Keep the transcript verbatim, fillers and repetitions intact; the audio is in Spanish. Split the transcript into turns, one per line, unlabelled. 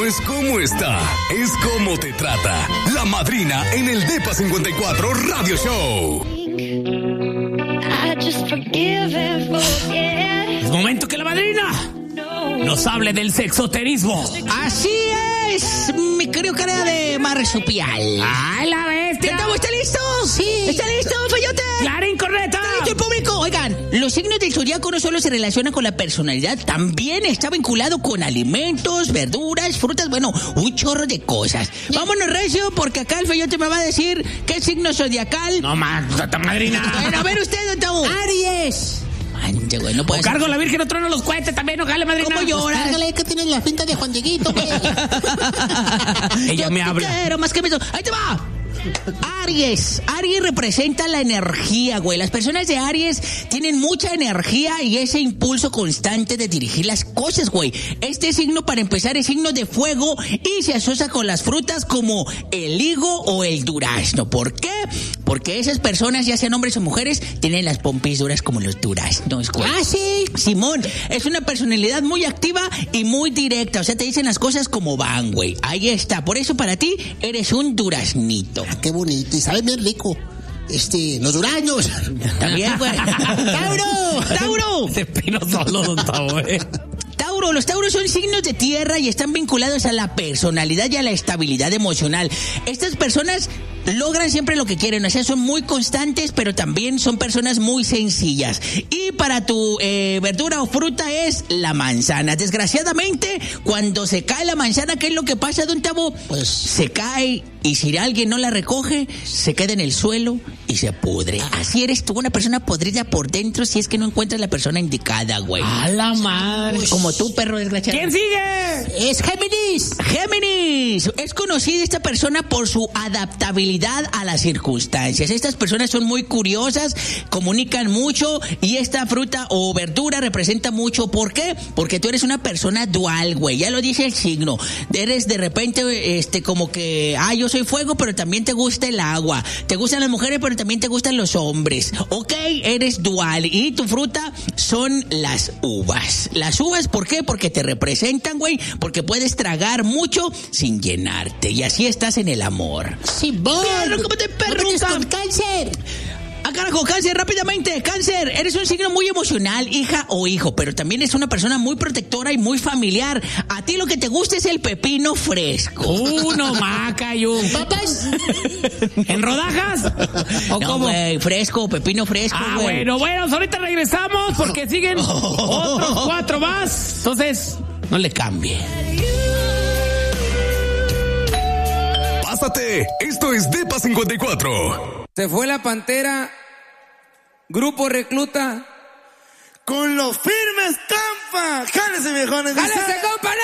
no es cómo está, es cómo te trata. La Madrina en el Depa cincuenta y cuatro Radio Show.
Es momento que la Madrina nos hable del sexoterismo.
Así es, mi querido cara de marsupial.
¡Ay, la bestia!
¿Estamos, ¿Está listo? Sí. ¿Está listo, Feyote?
¡Clara, incorrecta!
¿Está listo el público? Oigan, los signos del zodiaco no solo se relacionan con la personalidad, también está vinculado con alimentos, verduras, frutas, bueno, un chorro de cosas. Vámonos, recio, porque acá el Feyote me va a decir qué signo zodiacal.
No más, Santa Madrina.
Bueno, a ver usted, don Tabo.
Aries.
Manche, güey, no puede
O
ser.
cargo la Virgen, otro no los cuente también, no jale, Madrina.
¿Cómo lloras?
Cárgale que tienes la finta de Juan Dieguito, güey.
Ella me
Yo te
habla.
quiero más que eso. ¡Ahí te va! Aries. Aries representa la energía, güey. Las personas de Aries tienen mucha energía y ese impulso constante de dirigir las cosas, güey. Este signo, para empezar, es signo de fuego y se asocia con las frutas como el higo o el durazno. ¿Por qué? Porque esas personas, ya sean hombres o mujeres, tienen las pompis duras como los duraznos, güey.
Ah, sí.
Simón, es una personalidad muy activa y muy directa. O sea, te dicen las cosas como van, güey. Ahí está. Por eso, para ti, eres un duraznito.
Qué bonito. Y sabe bien rico. Este, los duraznos.
También, güey. ¡Tauro! ¡Tauro!
Se pino solo, don Tavo, eh.
Tauro, los tauros son signos de tierra y están vinculados a la personalidad y a la estabilidad emocional. Estas personas logran siempre lo que quieren, o sea, son muy constantes, pero también son personas muy sencillas. Y para tu eh, verdura o fruta es la manzana. Desgraciadamente, cuando se cae la manzana, ¿qué es lo que pasa, don Tavo?
Pues
Se cae y si alguien no la recoge, se queda en el suelo y se pudre. Así eres tú, una persona podrida por dentro si es que no encuentras la persona indicada, güey.
¡A la madre!
Como tú, perro desgraciado.
¿Quién sigue?
es Géminis.
Géminis. Es conocida esta persona por su adaptabilidad a las circunstancias. Estas personas son muy curiosas, comunican mucho y esta fruta o verdura representa mucho. ¿Por qué? Porque tú eres una persona dual, güey. Ya lo dice el signo. Eres de repente, este, como que, ah, yo soy fuego, pero también te gusta el agua. Te gustan las mujeres, pero también te gustan los hombres. Ok, eres dual. Y tu fruta son las uvas. Las uvas, ¿por qué? Porque te representan, güey. Porque puedes tragar mucho sin llenarte. Y así estás en el amor.
Sí, voy.
Perro, ¿cómo te perruca?
¿Cómo estás con cáncer?
Ah, carajo, cáncer, rápidamente. Cáncer, eres un signo muy emocional, hija o hijo, pero también es una persona muy protectora y muy familiar. A ti lo que te gusta es el pepino fresco.
Uno, maca y un...
¿Papas?
¿En rodajas? ¿O
No,
cómo?
güey, fresco, pepino fresco,
Ah,
güey.
bueno, bueno, ahorita regresamos porque siguen otros cuatro más. Entonces,
No le cambie.
Pásate, esto es Depa cincuenta y cuatro.
Se fue la Pantera, Grupo Recluta.
Con los firmes Campa. Jálese, viejones.
¡Jálese, compa!